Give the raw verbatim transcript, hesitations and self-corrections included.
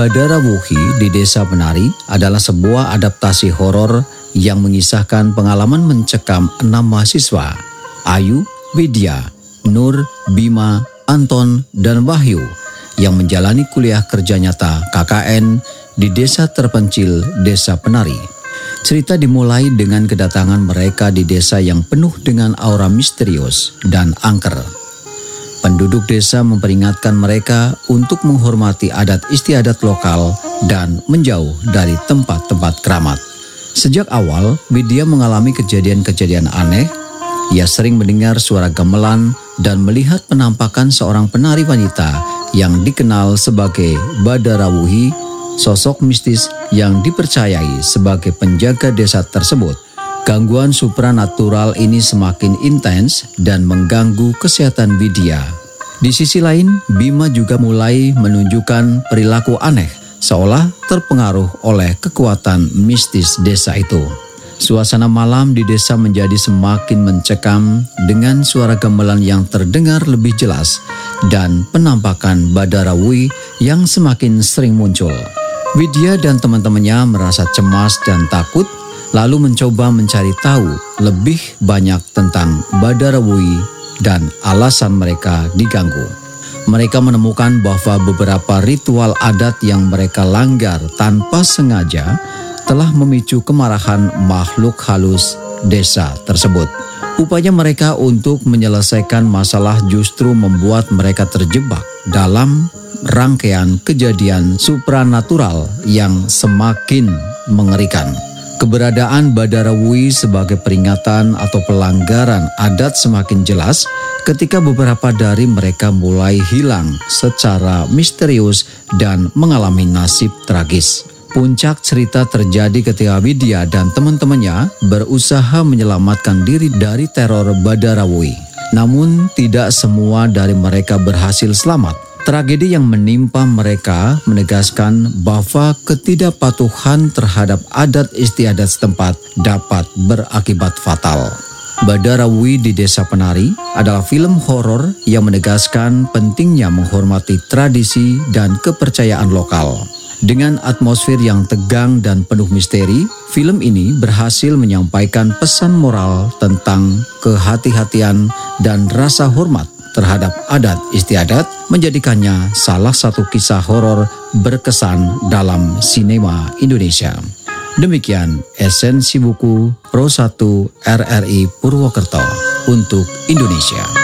Badarawuhi di Desa Penari adalah sebuah adaptasi horor yang mengisahkan pengalaman mencekam enam mahasiswa, Ayu, Widya, Nur, Bima, Anton, dan Wahyu, yang menjalani kuliah kerja nyata K K N di desa terpencil Desa Penari. Cerita dimulai dengan kedatangan mereka di desa yang penuh dengan aura misterius dan angker. Penduduk desa memperingatkan mereka untuk menghormati adat istiadat lokal dan menjauh dari tempat-tempat keramat. Sejak awal, Widya mengalami kejadian-kejadian aneh. Ia sering mendengar suara gamelan dan melihat penampakan seorang penari wanita yang dikenal sebagai Badarawuhi, sosok mistis yang dipercayai sebagai penjaga desa tersebut. Gangguan supranatural ini semakin intens dan mengganggu kesehatan Widya. Di sisi lain, Bima juga mulai menunjukkan perilaku aneh, seolah terpengaruh oleh kekuatan mistis desa itu. Suasana malam di desa menjadi semakin mencekam dengan suara gamelan yang terdengar lebih jelas dan penampakan Badarawuhi yang semakin sering muncul. Widya dan teman-temannya merasa cemas dan takut, lalu mencoba mencari tahu lebih banyak tentang Badarawuhi dan alasan mereka diganggu. Mereka menemukan bahwa beberapa ritual adat yang mereka langgar tanpa sengaja telah memicu kemarahan makhluk halus desa tersebut. Upaya mereka untuk menyelesaikan masalah justru membuat mereka terjebak dalam rangkaian kejadian supranatural yang semakin mengerikan. Keberadaan Badarawuhi sebagai peringatan atau pelanggaran adat semakin jelas ketika beberapa dari mereka mulai hilang secara misterius dan mengalami nasib tragis. Puncak cerita terjadi ketika Widya dan teman-temannya berusaha menyelamatkan diri dari teror Badarawuhi. Namun tidak semua dari mereka berhasil selamat. Tragedi yang menimpa mereka menegaskan bahwa ketidakpatuhan terhadap adat istiadat setempat dapat berakibat fatal. Badarawuhi di Desa Penari adalah film horor yang menegaskan pentingnya menghormati tradisi dan kepercayaan lokal. Dengan atmosfer yang tegang dan penuh misteri, film ini berhasil menyampaikan pesan moral tentang kehati-hatian dan rasa hormat terhadap adat istiadat, menjadikannya salah satu kisah horor berkesan dalam sinema Indonesia. Demikian esensi buku Pro satu R R I Purwokerto untuk Indonesia.